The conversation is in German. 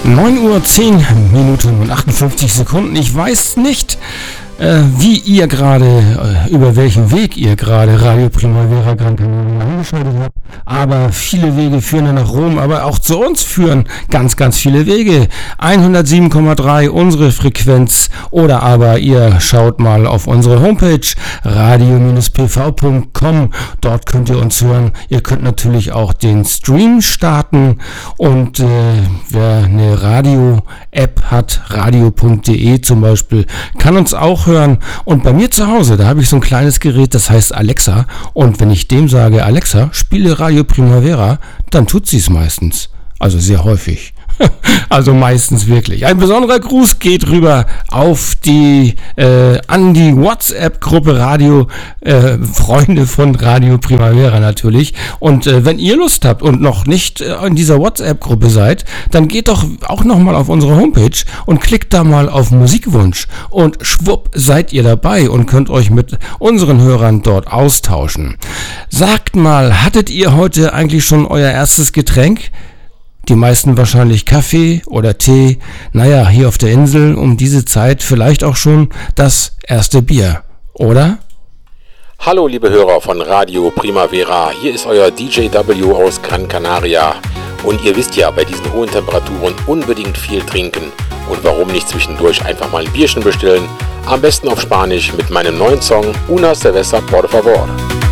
9:10 und 58 Sekunden. Ich weiß nicht, wie ihr gerade, über welchen Weg ihr gerade Radio Primavera Gran Canaria angeschaltet habt. Aber viele Wege führen nach Rom, aber auch zu uns führen ganz, ganz viele Wege. 107,3 unsere Frequenz, oder aber ihr schaut mal auf unsere Homepage radio-pv.com. Dort könnt ihr uns hören. Ihr könnt natürlich auch den Stream starten, und wer eine Radio-App hat, radio.de zum Beispiel, kann uns auch hören. Und bei mir zu Hause, da habe ich so ein kleines Gerät, das heißt Alexa, und wenn ich dem sage, Alexa, spiele Radio Primavera, dann tut sie es meistens. Also sehr häufig. Also meistens wirklich. Ein besonderer Gruß geht rüber auf an die WhatsApp-Gruppe Radio, Freunde von Radio Primavera natürlich. Und wenn ihr Lust habt und noch nicht in dieser WhatsApp-Gruppe seid, dann geht doch auch nochmal auf unsere Homepage und klickt da mal auf Musikwunsch. Und schwupp seid ihr dabei und könnt euch mit unseren Hörern dort austauschen. Sagt mal, hattet ihr heute eigentlich schon euer erstes Getränk? Die meisten wahrscheinlich Kaffee oder Tee. Naja, hier auf der Insel um diese Zeit vielleicht auch schon das erste Bier, oder? Hallo liebe Hörer von Radio Primavera, hier ist euer DJ W aus Gran Canaria. Und ihr wisst ja, bei diesen hohen Temperaturen unbedingt viel trinken. Und warum nicht zwischendurch einfach mal ein Bierchen bestellen? Am besten auf Spanisch mit meinem neuen Song Una cerveza por favor.